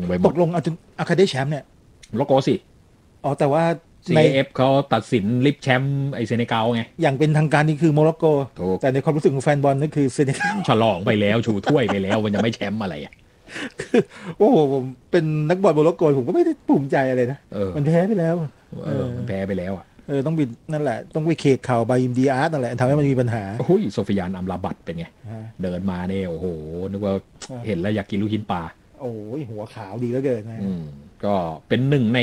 ไปหมดตกลงเอาจนเอาใครได้แชมป์เนี่ยโมร็อกโกสิอ๋อแต่ว่าใน CAF เขาตัดสินลิฟแชมป์ไอเซเนกัลไงอย่างเป็นทางการนี่คือโมร็อกโกถูกแต่ในความรู้สึกของแฟนบอลนั่นคือเซเนกัลฉลองไปแล้วชูถ้วยไปแล้วมันจะไม่แชมป์อะไรอ่ะโอ้โหผมเป็นนักบอลโมร็อกโกผมก็ไม่ได้ภูมิใจอะไรนะมันแพ้ไปแล้วมันแพ้ไปแล้วอ่ะต้องบิดนั่นแหละต้องไปเคกเข่าบายิมดีอาร์ตนั่นแหละทำให้มันมีปัญหาโอ้ยโซฟิยานอัมราบัตเป็นไงเดินมาเนี่ยโอ้โหนึกว่าเห็นแล้วอยากกินลูกชิ้นปลาโอ้ยหัวขาวดีเหลือเกินนะก็เป็นหนึ่งใน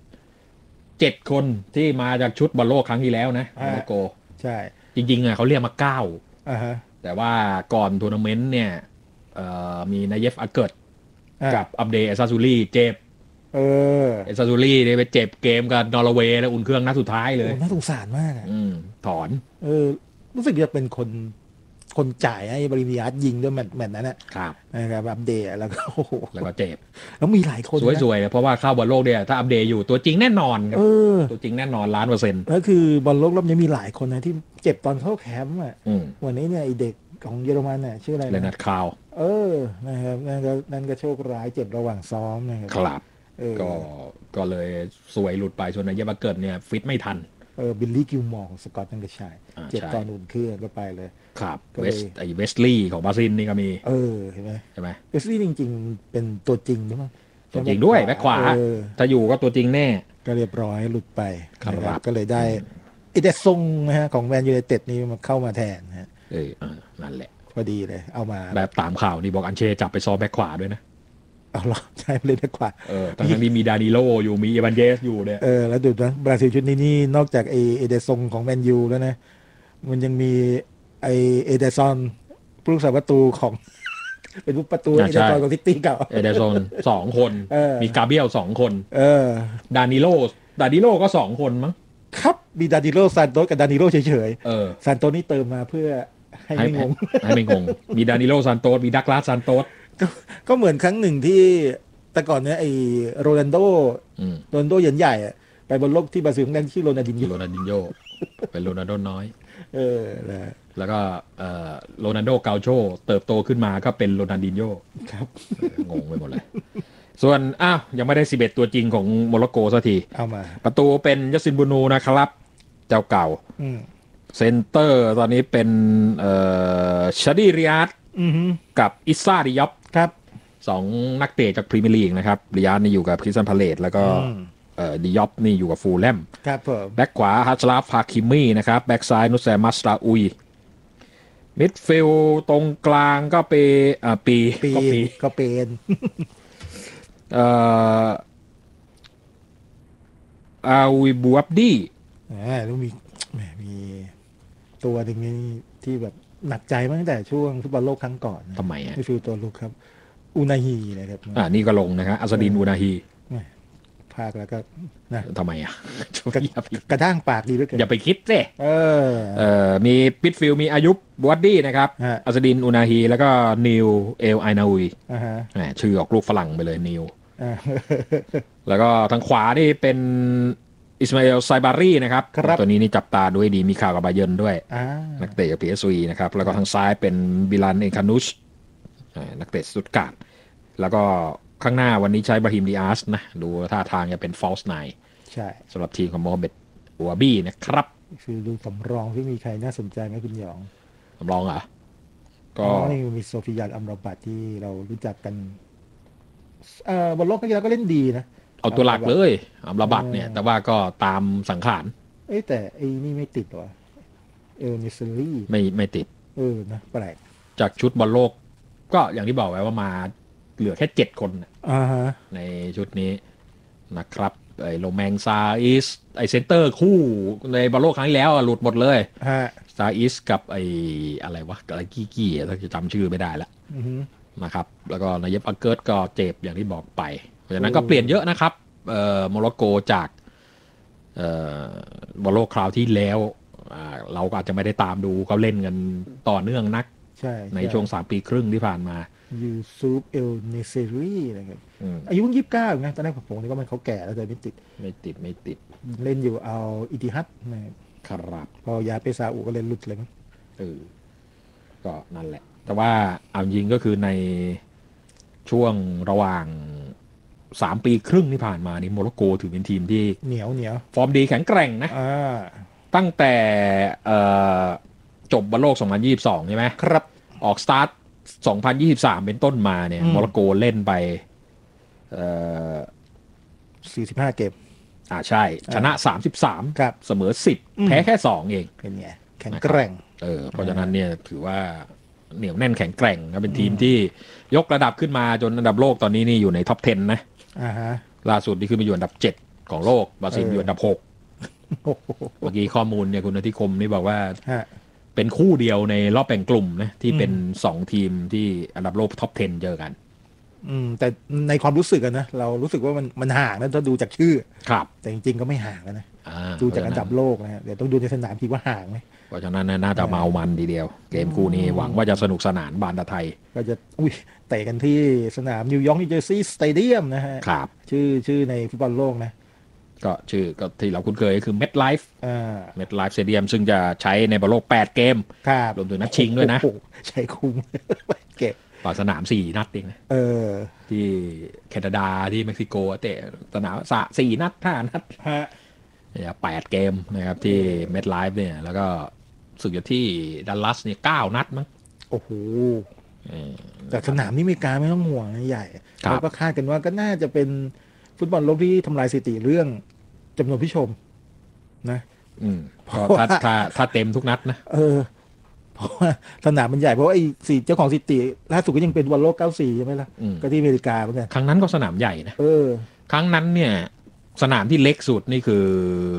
7 คนที่มาจากชุดบอลโลกครั้งที่แล้วนะโมร็อกโกใช่จริงๆเขาเรียกมา9แต่ว่าก่อนทัวร์นาเมนต์เนี่ยมีนายเยฟอาเกิร์ตกับอัปเดย์เอซาซูรี่เจ็บเอซาซูรี่เนี่ยไปเจ็บเกมกับนอร์เวย์แล้วอุ่นเครื่องนัดสุดท้ายเลยน่าสงสารมากถอนรู้สึกจะเป็นคนจ่ายให้บริมิยาร์ยิงด้วยแมตช์นั้นนะครับอัปเดย์แล้วก็เจ็บแล้วมีหลายคนสวยๆเพราะว่าเข้าบอลโลกเนี่ยถ้าอัปเดย์อยู่ตัวจริงแน่นอนครับตัวจริงแน่นอน1,000,000% แล้วคือบอลโลกรอบนี้มีหลายคนนะที่เจ็บตอนเข้าแคมป์วันนี้เนี่ยไอเด็กของเยอรมันเนี่ยชื่ออะไรเลนัทคาวนะครับนั่นก็โชคร้ายเจ็บระหว่างซ้อมนะครับก็เลยสวยหลุดไปส่วนนายเยฟอาเกิร์ตเนี่ยฟิตไม่ทันบิลลี่กิลมอร์ของสกอตนั่นก็ใช่เจ็บตอนอุ่นเครื่องก็ไปเลยครับเวสลีย์ของบราซิลนี่ก็มีเห็นไหมเวสลีย์จริงๆเป็นตัวจริงใช่ไหมตัวจริงด้วยแบ็คขวาถ้าอยู่ก็ตัวจริงแน่ก็เรียบร้อยหลุดไปครับก็เลยได้อิเดซงนะฮะของแมนยูไนเต็ดนี่มาเข้ามาแทนฮะนั่นแหละพอดีเลยเอามาแบบตามข่าวนี่บอกอันเช่จับไปซ้อมแบ็คขวาด้วยนะเอาหรอใช่เลยแบ็คขวาทั้งที่มีดานิโลอยู่มีเอวานเดสอยู่เนี่ยแล้วดูนะบราซิลชุดนี้นี่นอกจากเอเดซงของแมนยูแล้วนะมันยังมีเอเดซอนผู้รักษาประตูของเป็นผู้ประตูเอเดซอนของซิตี้เก่าเอเดซอน2 คนมีกาเบรียล2 คนดานิโลก็2 คนมั้งครับมีดานิโลซานโตสกับดานิโลเฉยๆซานโตสนี่เติมมาเพื่อให้ไม่งงมีดานิโลซานโตสมีดักลาสซานโตสก็เหมือนครั้งหนึ่งที่แต่ก่อนเนี่ยไอโรนัลโดเหยินใหญ่ไปบนโลกที่บราซิลนั่นชื่อโรนัลดินโญเป็นโรนัลโดน้อยแล้วก็โรนัลโดเกาโชเติบโตขึ้นมาก็เป็นโรนัลดินโญครับงงไปหมดเลยส่วนยังไม่ได้11ตัวจริงของโมร็อกโกสักทีเอามาประตูเป็นยัสซินบูนูนะครับเจ้าเก่าเซนเตอร์ตอนนี้เป็นชาดีริยัตกับอิซาดิยอปครับ 2 นักเตะจากพรีเมียร์ลีกนะครับริยัตนี่อยู่กับคริสตัลพาเลซแล้วก็ดิยอปนี่อยู่กับฟูลแลมครับผมแบ็คขวาฮัชลาฟฮาคิมี่นะครับแบ็คซ้ายนุสแซมัสราอุยมิดฟิลด์ตรงกลางก็ก็เป็นอาวิบูอับดีแล้วมีตัวหนึ่งที่แบบหนักใจมาตั้งแต่ช่วงฟุตบอลโลกครั้งก่อนทำไมมิดฟิลด์ตัวลุกครับอูนาฮีนะครับนี่ก็ลงนะครับอัสดินอูนาฮีภาคแล้วก็นะทำไมกระด้างปากดีด้วยกันอย่าไปคิดสิมีปิดฟิลมีอายุบวดดี้นะครับอัสดินอูนาฮีแล้วก็นิวเอลไอนาวีชื่อออกลูกฝรั่งไปเลยนิวแล้วก็ทางขวานี่เป็นอิสมาเอลไซบารีนะครับตัวนี้นี่จับตาด้วยดีมีข่าวกับบาเยิร์นด้วยนักเตะกับ PSV นะครับแล้วก็ทางซ้ายเป็นบิลันเอคานุชนักเตะสตุตการ์ดแล้วก็ข้างหน้าวันนี้ใช้บราฮิมดิอาสนะดูท่าทางจะเป็นฟอลส์ไนน์ใช่สำหรับทีมของโมฮัมเหม็ดอัวบี้นะครับคือดูสำรองที่มีใครน่าสนใจไหมคุณหยองสำรองก็นี่มีโซฟิยานอัมราบัตที่เรารู้จักกันบนโลกที่แล้วก็เล่นดีนะเอาตัวหลักเลยอัมราบัตเนี่ยแต่ว่าก็ตามสังขารแต่ไอ้นี่ไม่ติดหรอเนเซอรี่ไม่ติดนะแปลกจากชุดบอลโลกก็อย่างที่บอกไว้ว่ามาเหลือแค่7 คนในชุดนี้นะครับไอ้โรแมงซาอิสไอเซนเตอร์คู่ในบอลโลกครั้งที่แล้วหลุดหมดเลยซาอิสกับไออะไรวะอะไรกี้ถ้าจะจำชื่อไม่ได้ละนะครับแล้วก็นายเยฟอาเกิร์ตก็เจ็บอย่างที่บอกไปเพราะฉะนั้นก็เปลี่ยนเยอะนะครับโมร็อกโกจากบอลโลกคราวที่แล้วเราก็อาจจะไม่ได้ตามดูเขาเล่นกันต่อเนื่องนักในช่วง3 ปีครึ่งที่ผ่านมายูซูฟเอลเนเซรีนะครับอายุเพิ่ง29นะตอนแรกผมนึกว่ามันเขาแก่แล้วแต่ไม่ติดเล่นอยู่เอาอิติฮัดนะครับพอย้ายไปซาอุก็เลยหลุดเลยมั้งก็นั่นแหละแต่ว่าเอาจริงก็คือในช่วงระหว่าง 3 ปีครึ่งที่ผ่านมานี่โมร็อกโกถือเป็นทีมที่เหนียวฟอร์มดีแข็งแกร่งนะตั้งแต่จบบอลโลก2022ใช่ไหมครับออกสตาร์ท2023เป็นต้นมาเนี่ยโมร็อกโกเล่นไป 45 เกมใช่ชนะ33 ครับเสมอ10แพ้แค่2เองเป็นไงแข็งแกร่งเพราะฉะนั้นเนี่ยถือว่าเหนียวแน่นแข็งแกร่งเป็นทีมที่ยกระดับขึ้นมาจนอันดับโลกตอนนี้นี่อยู่ในท็อป 10นะล่าสุดนี่คือมาอยู่อันดับ7ของโลกบราซิลอยู่อันดับ6เมื่อกี้ข้อมูลเนี่ยคุณอธิคมนี่บอกว่าเป็นคู่เดียวในรอบแบ่งกลุ่มนะที่เป็น2ทีมที่อันดับโลกท็อป 10เจอกันแต่ในความรู้สึกนะเรารู้สึกว่ามันห่างนะถ้าดูจากชื่อครับแต่จริงๆก็ไม่ห่างนะดูจากอันดับโลกนะเดี๋ยวต้องดูในสนามทีว่าห่างไหมเพราะฉะนั้นน่าจะเมามันทีเดียวเกมคู่นี้หวังว่าจะสนุกสนานบานตะไทยก็จะเตะกันที่สนามนิวยอร์กนิวเจอร์ซีย์สเตเดียมนะฮะครับชื่อในฟุตบอลโลกนะก็ชื่อก็ที่เราคุ้นเคยก็คือ MetLife MetLife Stadium ซึ่งจะใช้ในบอลโลก8 เกมรวมถึงนัดชิงด้วยนะใช้คุ้ม8 เกมต่อสนาม4 นัดเองนะที่แคนาดาที่เม็กซิโกเตะสนาม4 นัด5 นัดเนี่ย8 เกมนะครับที่ MetLife เนี่ยแล้วก็สึกอยู่ที่ดัลลัสเนี่ย9 นัดมั้งโอ้โหแต่สนามนี้อเมริกาไม่ต้องห่วงใหญ่เราก็คาดกันว่าก็น่าจะเป็นฟุตบอลโลกที่ทำลายสถิติเรื่องจำนวนผู้ชมนะถ้าเต็มทุกนัดนะเพราะว่าสนามมันใหญ่เพราะไอ้เจ้าของสถิติล่าสุดก็ยังเป็นบอลโลก94ใช่ไหมล่ะก็ที่อเมริกาเหมือนกันครั้งนั้นก็สนามใหญ่นะครั้งนั้นเนี่ยสนามที่เล็กสุดนี่คือ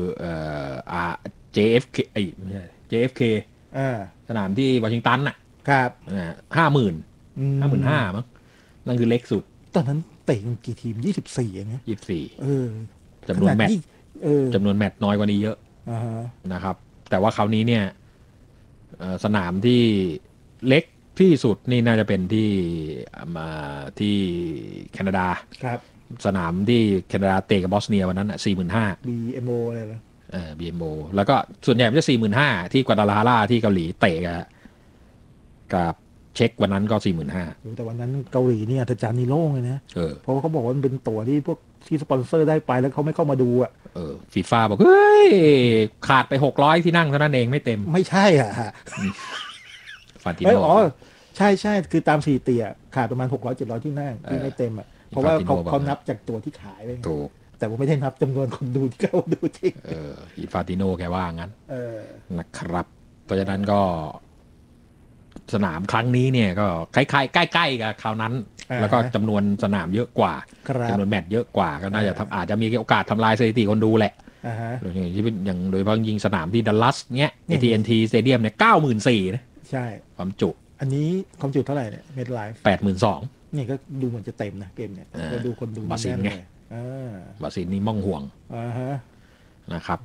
JFK ไม่ใช่ JFK สนามที่วอชิงตันน่ะครับ 50,000 มั้งนั่นคือเล็กสุดตอนนั้นเตะกี่ทีม24อย่างเงี้ย 24จำนวนแมตช์จำนวนแมตช์น้อยกว่านี้เยอะนะครับแต่ว่าคราวนี้เนี่ยสนามที่เล็กที่สุดนี่น่าจะเป็นที่แคนาดาครับสนามที่แคนาดาเตะกับบอสเนียวันนั้น45,000 BMO อะไรล่ะ BMO แล้วก็ส่วนใหญ่มันจะ45,000ที่กัวดาลาฮาราที่เกาหลีเตะกับเช็ควันนั้นก็45,000 แต่วันนั้นเกาหลีเนี่ยอาจารย์นี่โล่งเลยนะเพราะว่าเขาบอกว่ามันเป็นตั๋วที่พวกที่สปอนเซอร์ได้ไปแล้วเขาไม่เข้ามาดูฟีฟ่าบอกเฮ้ยขาดไป600ที่นั่งเท่านั้นเองไม่เต็มไม่ใช่ฟาติโน่ใช่คือตามสถิติขาดประมาณ600-700ที่นั่งที่ไม่เต็มเพราะว่าเขานับจากตั๋วที่ขายไปแต่ว่าไม่ได้นับจำนวนคนดูที่เข้าดูจริงอีฟาติโน่แกว่างั้นนะครับเพราะฉะนั้นก็สนามครั้งนี้เนี่ยก็คล้ายๆใกล้ๆกับคราวนั้นแล้วก็จำนวนสนามเยอะกว่าจำนวนแมตช์เยอะกว่าก็น่าจะอาจจะมีโอกาสทำลายสถิติคนดูแหละอย่างโดยเฉพาะยิงสนามที่ดัลลัสเนี้ย AT&T Stadium เนี่ย94,000นะใช่ความจุอันนี้ความจุเท่าไหร่เนี่ยMetLife 82,000 นี่ก็ดูเหมือนจะเต็มนะเกมเนี่ยก็ดูคนดูบาซิลไงบาซิลนี่ม่องห่วงนะครับ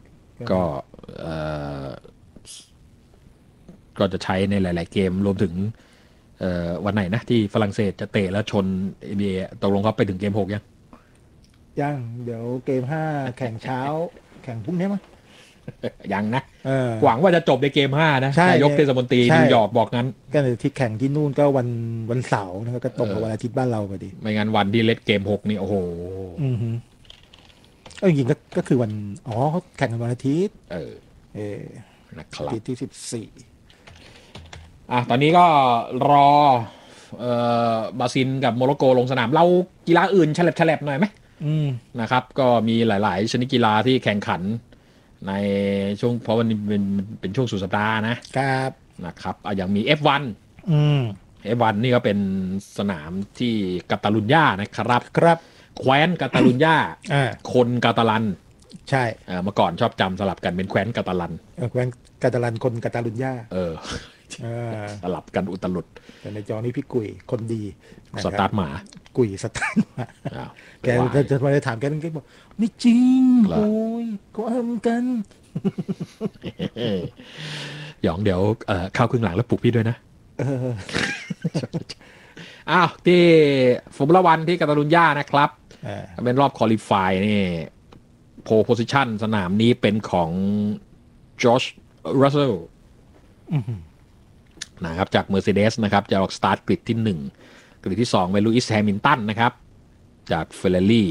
ก็จะใช้ในหลายๆเกมรวมถึงวันไหนนะที่ฝรั่งเศสจะเตะแล้วชน NBA ตกลงเขาไปถึงเกม6 ยังเดี๋ยวเกม5แข่งเช้าแข่งพรุ่งนี้มั้ยยังนะหวังว่าจะจบในเกม5นะนายกเทศมนตรีนิวยอร์กบอกงั้นก็ที่แข่งที่นู่นก็วันเสาร์นะก็ตรงกับวันอาทิตย์บ้านเราพอดีไม่งั้นวันที่เล่นเกม6นี่โอ้โหจริงๆก็คือวันเขาแข่งกันวันอาทิตย์นะครับที่14 ตอนนี้ก็รอบราซิลกับโมร็อกโกลงสนามเรากีฬาอื่นแฉลบๆหน่อยไหมนะครับก็มีหลายๆชนิดกีฬาที่แข่งขันในช่วงเพราะวันนี้เป็นช่วงสุดสัปดาห์นะครับอย่างมี F1 F1 นี่ก็เป็นสนามที่กาตาลุญญานะครับแคว้นกาตาลุญญาคนกาตาลันใช่เมื่อก่อนชอบจำสลับกันเป็นแคว้นกาตาลันแคว้นกาตาลันคนกาตาลุญญาสลับกันอุตลุดแต่ในจอนี้พี่กุยคนดีสตาร์ทหมากุยสตาร์ทหมาแกจะมาถามแกบอกไม่จริงโอ้ยก็ทำกันหยองเดี๋ยวเข้าครึ่งหลังแล้วปลุกพี่ด้วยนะที่ฟอร์มูล่าวันที่กาตาลุญญานะครับเป็นรอบควอลิฟายนี่โพลโพซิชันสนามนี้เป็นของจอชรัสเซลนะครับจาก Mercedes นะครับจะออกสตาร์ทกริดที่1กริดที่2เป็นลุอิสแฮมิลตันนะครับจาก Ferrari